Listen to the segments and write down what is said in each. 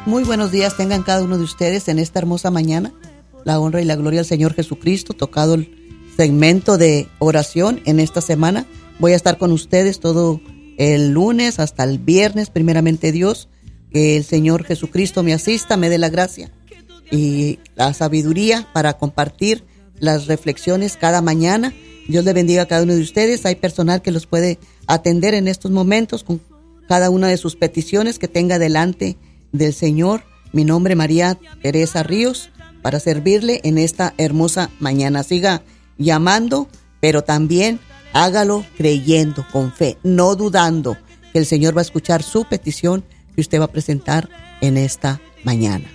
muy buenos días tengan cada uno de ustedes en esta hermosa mañana. La honra y la gloria al Señor Jesucristo. Tocado el segmento de oración en esta semana. Voy a estar con ustedes todo el lunes hasta el viernes, primeramente Dios. Que el Señor Jesucristo me asista, me dé la gracia y la sabiduría para compartir las reflexiones cada mañana. Dios le bendiga a cada uno de ustedes. Hay personal que los puede atender en estos momentos con cada una de sus peticiones que tenga delante del Señor. Mi nombre es María Teresa Ríos, para servirle en esta hermosa mañana. Siga llamando, pero también hágalo creyendo, con fe, no dudando que el Señor va a escuchar su petición que usted va a presentar en esta mañana.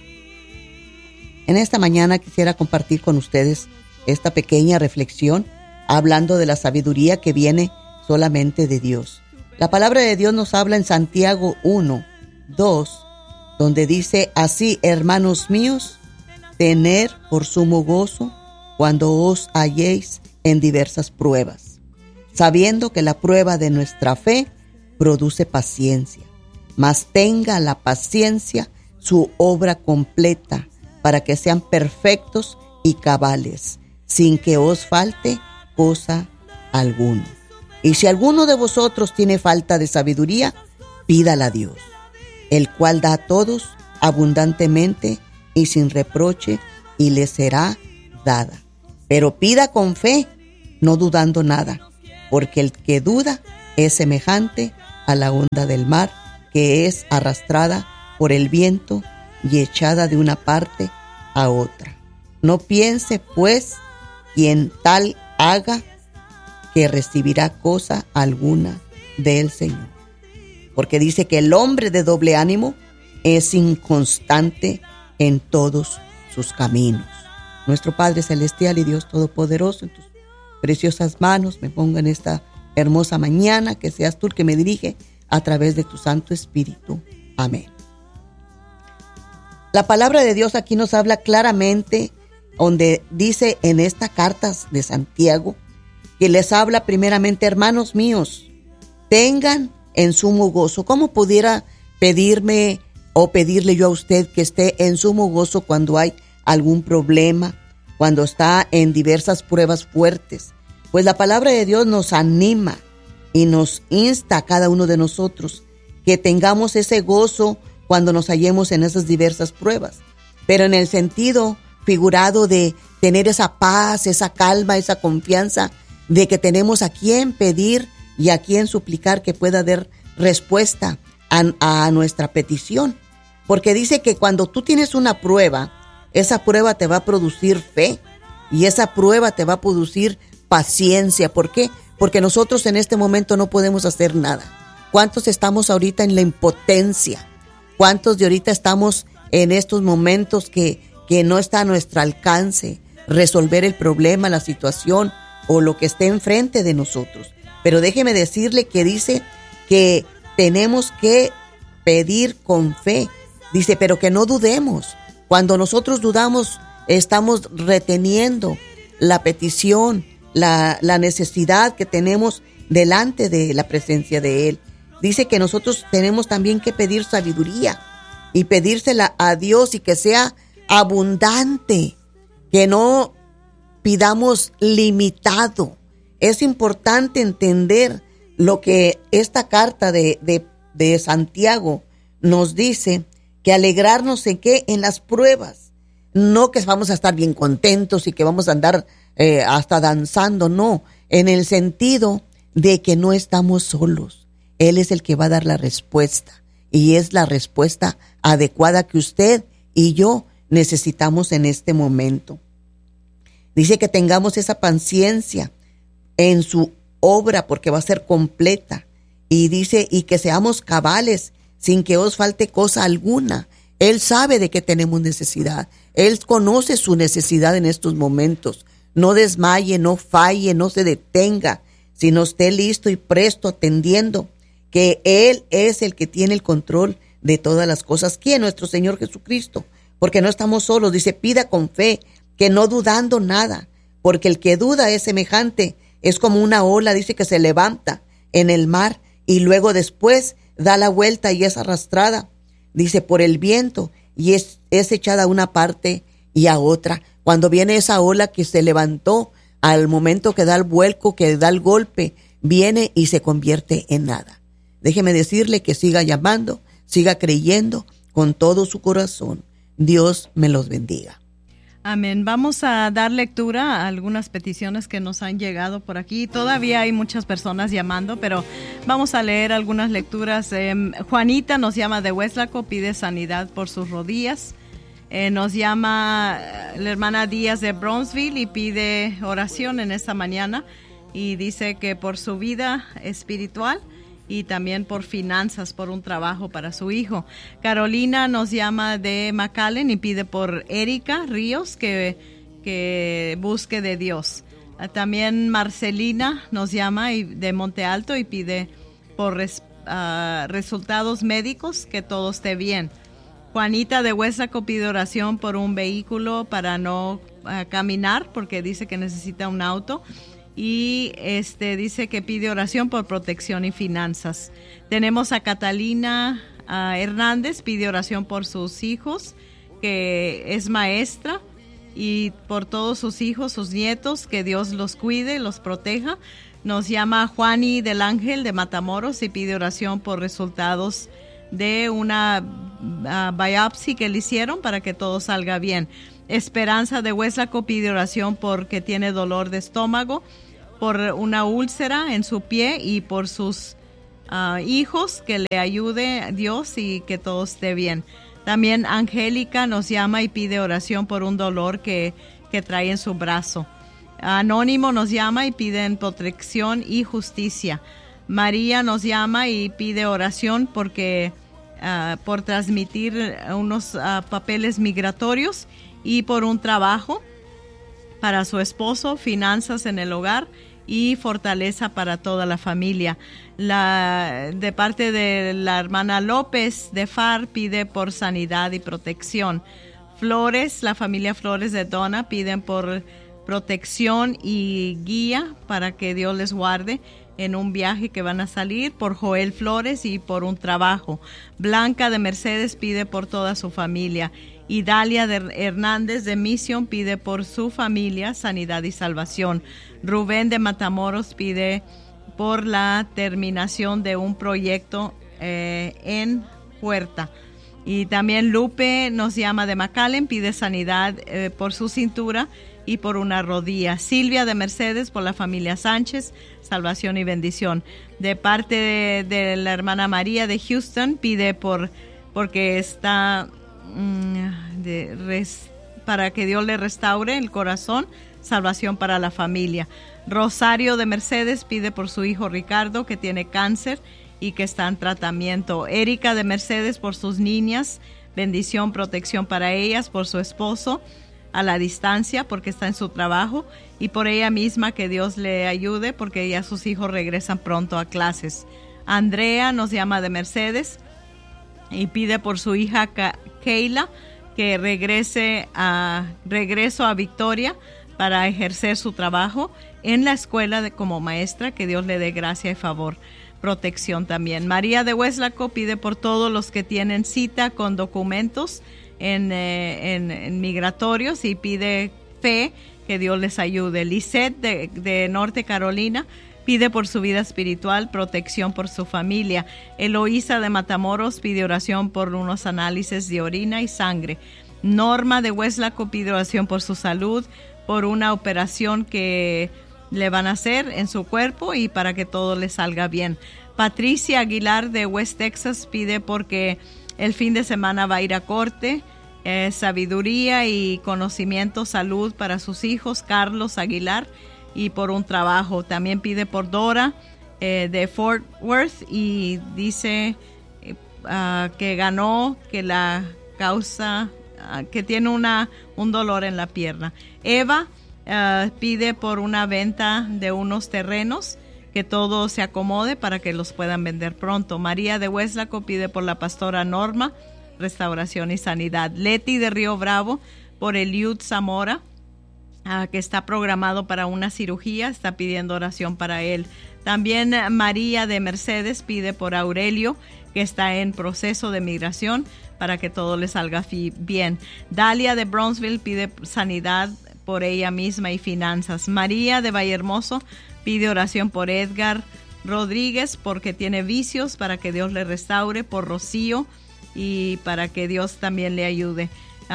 En esta mañana quisiera compartir con ustedes esta pequeña reflexión hablando de la sabiduría que viene solamente de Dios. La palabra de Dios nos habla en Santiago 1:2, donde dice: así, hermanos míos, tener por sumo gozo cuando os halléis en diversas pruebas, sabiendo que la prueba de nuestra fe produce paciencia, mas tenga la paciencia su obra completa, para que sean perfectos y cabales, sin que os falte cosa alguna. Y si alguno de vosotros tiene falta de sabiduría, pídala a Dios, el cual da a todos abundantemente y sin reproche, y le será dada. Pero pida con fe, no dudando nada, porque el que duda es semejante a la onda del mar, que es arrastrada por el viento y echada de una parte a otra. No piense, pues, quien tal haga, que recibirá cosa alguna del Señor. Porque dice que el hombre de doble ánimo es inconstante en todos sus caminos. Nuestro Padre Celestial y Dios Todopoderoso, en tus preciosas manos me pongo en esta hermosa mañana, que seas tú el que me dirige a través de tu Santo Espíritu. Amén. La palabra de Dios aquí nos habla claramente, donde dice en esta carta de Santiago, que les habla primeramente: hermanos míos, tengan en sumo gozo. ¿Cómo pudiera pedirme o pedirle yo a usted que esté en sumo gozo cuando hay algún problema, cuando está en diversas pruebas fuertes? Pues la palabra de Dios nos anima y nos insta a cada uno de nosotros que tengamos ese gozo cuando nos hallemos en esas diversas pruebas, pero en el sentido figurado de tener esa paz, esa calma, esa confianza de que tenemos a quien pedir y a quien suplicar que pueda dar respuesta a nuestra petición. Porque dice que cuando tú tienes una prueba, esa prueba te va a producir fe y esa prueba te va a producir paciencia. ¿Por qué? Porque nosotros en este momento no podemos hacer nada. ¿Cuántos estamos ahorita en la impotencia? ¿Cuántos de ahorita estamos en estos momentos que no está a nuestro alcance resolver el problema, la situación o lo que esté enfrente de nosotros? Pero déjeme decirle que dice que tenemos que pedir con fe. Dice, pero que no dudemos. Cuando nosotros dudamos, estamos reteniendo la petición, la necesidad que tenemos delante de la presencia de Él. Dice que nosotros tenemos también que pedir sabiduría y pedírsela a Dios y que sea abundante, que no pidamos limitado. Es importante entender lo que esta carta de Santiago nos dice, que alegrarnos en qué, en las pruebas, no que vamos a estar bien contentos y que vamos a andar hasta danzando, no, en el sentido de que no estamos solos. Él es el que va a dar la respuesta y es la respuesta adecuada que usted y yo necesitamos en este momento. Dice que tengamos esa paciencia en su obra porque va a ser completa, y dice, y que seamos cabales sin que os falte cosa alguna. Él sabe de qué tenemos necesidad. Él conoce su necesidad en estos momentos. No desmaye, no falle, no se detenga, sino esté listo y presto atendiendo que Él es el que tiene el control de todas las cosas. ¿Quién? Nuestro Señor Jesucristo. Porque no estamos solos. Dice, pida con fe, que no dudando nada, porque el que duda es semejante, es como una ola, dice, que se levanta en el mar y luego después da la vuelta y es arrastrada, dice, por el viento y es echada a una parte y a otra. Cuando viene esa ola que se levantó, al momento que da el vuelco, que da el golpe, viene y se convierte en nada. Déjeme decirle que siga llamando, siga creyendo con todo su corazón. Dios me los bendiga. Amén. Vamos a dar lectura a algunas peticiones que nos han llegado por aquí. Todavía hay muchas personas llamando, pero vamos a leer algunas lecturas. Juanita nos llama de Hueslaco, pide sanidad por sus rodillas. Nos llama la hermana Díaz de Bronzeville y pide oración en esta mañana. Y dice que por su vida espiritual y también por finanzas, por un trabajo para su hijo. Carolina nos llama de McAllen y pide por Erika Ríos que busque de Dios. También Marcelina nos llama de Monte Alto y pide por resultados médicos, que todo esté bien. Juanita de Huesaco pide oración por un vehículo para no caminar, porque dice que necesita un auto. Y dice que pide oración por protección y finanzas. Tenemos a Catalina Hernández, pide oración por sus hijos, que es maestra, y por todos sus hijos, sus nietos, que Dios los cuide, los proteja. Nos llama Juani del Ángel de Matamoros y pide oración por resultados de una biopsia que le hicieron para que todo salga bien. Esperanza de Hueslaco pide oración porque tiene dolor de estómago, por una úlcera en su pie y por sus hijos, que le ayude Dios y que todo esté bien. También Angélica nos llama y pide oración por un dolor que trae en su brazo. Anónimo nos llama y pide protección y justicia. María nos llama y pide oración porque por transmitir unos papeles migratorios y por un trabajo para su esposo, finanzas en el hogar y fortaleza para toda la familia. De parte de la hermana López de Far pide por sanidad y protección. Flores, la familia Flores de Donna piden por protección y guía para que Dios les guarde en un viaje que van a salir, por Joel Flores y por un trabajo. Blanca de Mercedes pide por toda su familia. Y Dalia de Hernández de Mission pide por su familia sanidad y salvación. Rubén de Matamoros pide por la terminación de un proyecto en Huerta. Y también Lupe nos llama de McAllen, pide sanidad por su cintura y por una rodilla. Silvia de Mercedes por la familia Sánchez, salvación y bendición. De parte de la hermana María de Houston pide porque está para que Dios le restaure el corazón, salvación para la familia. Rosario de Mercedes pide por su hijo Ricardo, que tiene cáncer y que está en tratamiento. Erika de Mercedes por sus niñas, bendición, protección para ellas, por su esposo a la distancia porque está en su trabajo, y por ella misma, que Dios le ayude porque ya sus hijos regresan pronto a clases. Andrea nos llama de Mercedes y pide por su hija Keila, que regreso a Victoria para ejercer su trabajo en la escuela como maestra, que Dios le dé gracia y favor, protección también. María de Hueslaco pide por todos los que tienen cita con documentos en migratorios y pide fe, que Dios les ayude. Lisette de Norte Carolina pide por su vida espiritual, protección por su familia. Eloísa de Matamoros pide oración por unos análisis de orina y sangre. Norma de Hueslaco pide oración por su salud, por una operación que le van a hacer en su cuerpo y para que todo le salga bien. Patricia Aguilar de West Texas pide porque el fin de semana va a ir a corte, sabiduría y conocimiento, salud para sus hijos, Carlos Aguilar, y por un trabajo. También pide por Dora de Fort Worth y dice que ganó, que la causa, que tiene un dolor en la pierna. Eva pide por una venta de unos terrenos, que todo se acomode para que los puedan vender pronto. María de Hueslaco pide por la pastora Norma, restauración y sanidad. Leti de Río Bravo por Eliud Zamora, que está programado para una cirugía, está pidiendo oración para él. También María de Mercedes pide por Aurelio, que está en proceso de migración, para que todo le salga bien. Dalia de Brownsville pide sanidad por ella misma y finanzas. María de Vallehermoso pide oración por Edgar Rodríguez porque tiene vicios, para que Dios le restaure. Por Rocío y para que Dios también le ayude.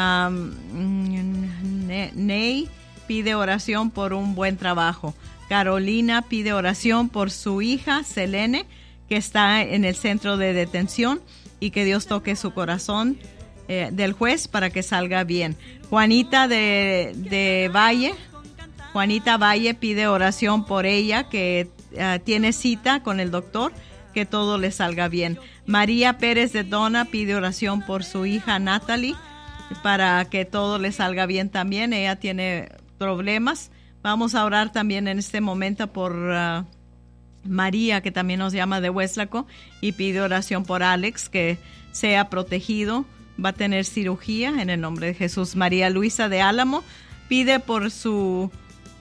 Ney pide oración por un buen trabajo. Carolina pide oración por su hija Selene, que está en el centro de detención, y que Dios toque su corazón del juez para que salga bien. Juanita de Valle, Juanita Valle pide oración por ella, que tiene cita con el doctor, que todo le salga bien. María Pérez de Dona pide oración por su hija Natalie, para que todo le salga bien también. Ella tiene problemas. Vamos a orar también en este momento por María, que también nos llama de Hueslaco, y pide oración por Alex, que sea protegido, va a tener cirugía en el nombre de Jesús. María Luisa de Álamo pide por su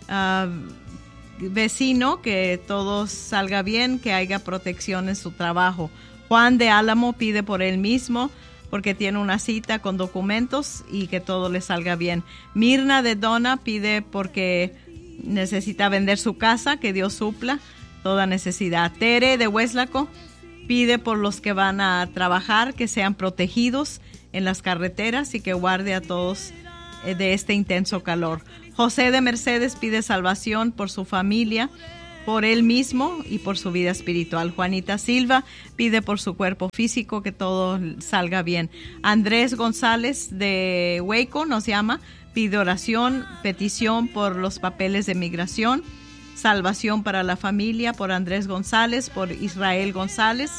vecino, que todo salga bien, que haya protección en su trabajo. Juan de Álamo pide por él mismo, porque tiene una cita con documentos, y que todo le salga bien. Mirna de Dona pide porque necesita vender su casa, que Dios supla toda necesidad. Tere de Hueslaco pide por los que van a trabajar, que sean protegidos en las carreteras y que guarde a todos de este intenso calor. José de Mercedes pide salvación por su familia, por él mismo y por su vida espiritual. Juanita Silva pide por su cuerpo físico, que todo salga bien. Andrés González de Hueco nos llama, pide oración, petición por los papeles de migración, salvación para la familia, por Andrés González, por Israel González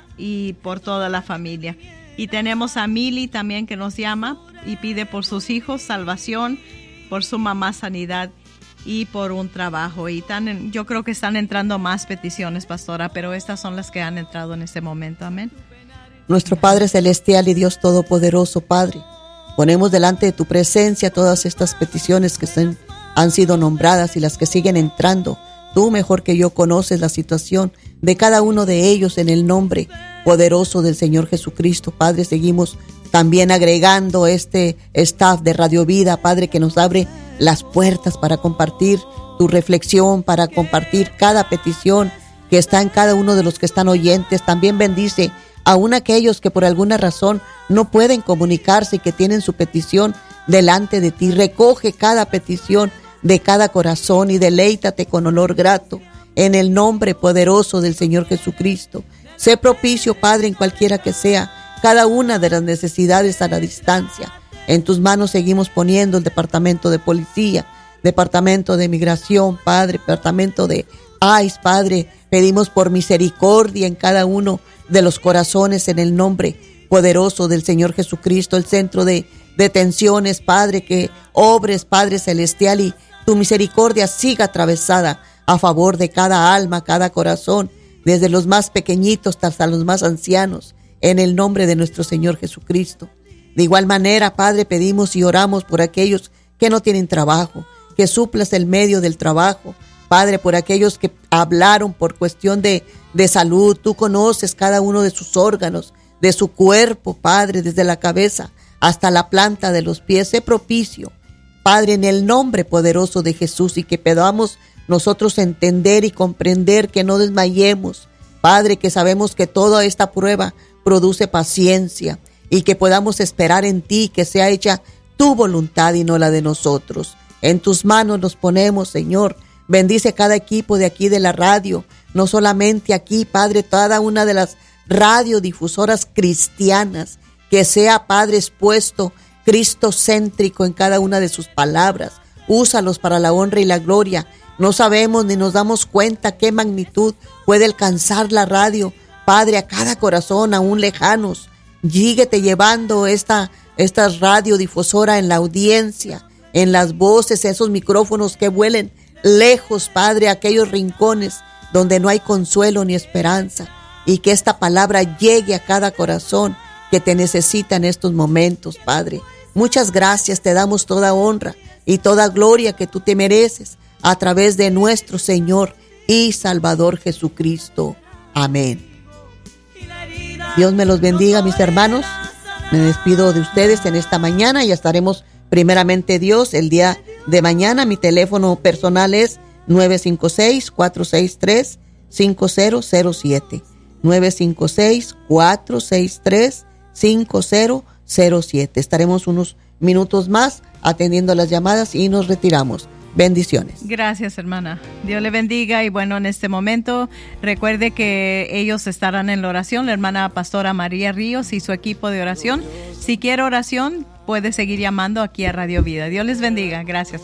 y por toda la familia. Y tenemos a Mili también, que nos llama y pide por sus hijos salvación, por su mamá sanidad y por un trabajo. Y yo creo que están entrando más peticiones, pastora, pero estas son las que han entrado en este momento. Amén. Nuestro Padre Celestial y Dios Todopoderoso, Padre, ponemos delante de tu presencia todas estas peticiones que han sido nombradas y las que siguen entrando. Tú mejor que yo conoces la situación de cada uno de ellos, en el nombre poderoso del Señor Jesucristo. Padre, seguimos también agregando este staff de Radio Vida, Padre, que nos abre las puertas para compartir tu reflexión, para compartir cada petición que está en cada uno de los que están oyentes. También bendice aún aquellos que por alguna razón no pueden comunicarse y que tienen su petición delante de ti. Recoge cada petición de cada corazón y deleítate con olor grato en el nombre poderoso del Señor Jesucristo. Sé propicio, Padre, en cualquiera que sea cada una de las necesidades a la distancia. En tus manos seguimos poniendo el departamento de policía, departamento de migración, Padre, departamento de ICE, Padre. Pedimos por misericordia en cada uno de los corazones en el nombre poderoso del Señor Jesucristo. El centro de detenciones, Padre, que obres, Padre Celestial, y tu misericordia siga atravesada a favor de cada alma, cada corazón, desde los más pequeñitos hasta los más ancianos, en el nombre de nuestro Señor Jesucristo. De igual manera, Padre, pedimos y oramos por aquellos que no tienen trabajo, que suplas el medio del trabajo. Padre, por aquellos que hablaron por cuestión de salud. Tú conoces cada uno de sus órganos, de su cuerpo, Padre, desde la cabeza hasta la planta de los pies. Sé propicio, Padre, en el nombre poderoso de Jesús, y que podamos nosotros entender y comprender, que no desmayemos, Padre, que sabemos que toda esta prueba produce paciencia, y que podamos esperar en ti, que sea hecha tu voluntad y no la de nosotros. En tus manos nos ponemos, Señor. Bendice cada equipo de aquí de la radio, no solamente aquí, Padre, toda una de las radiodifusoras cristianas, que sea, Padre, expuesto cristocéntrico en cada una de sus palabras. Úsalos para la honra y la gloria. No sabemos ni nos damos cuenta qué magnitud puede alcanzar la radio, Padre, a cada corazón, aún lejanos. Síguete llevando esta radiodifusora en la audiencia, en las voces, esos micrófonos que vuelen lejos, Padre, a aquellos rincones donde no hay consuelo ni esperanza, y que esta palabra llegue a cada corazón que te necesita en estos momentos, Padre. Muchas gracias, te damos toda honra y toda gloria que tú te mereces a través de nuestro Señor y Salvador Jesucristo. Amén. Y la herida Dios me los bendiga, mis hermanos. Me despido de ustedes en esta mañana y estaremos primeramente Dios el día de mañana. Mi teléfono personal es 956-463-5007. 956-463-5007. Estaremos unos minutos más atendiendo las llamadas y nos retiramos. Bendiciones. Gracias, hermana. Dios le bendiga. Y bueno, en este momento recuerde que ellos estarán en la oración, la hermana pastora María Ríos y su equipo de oración. Si quiere oración, puede seguir llamando aquí a Radio Vida. Dios les bendiga. Gracias.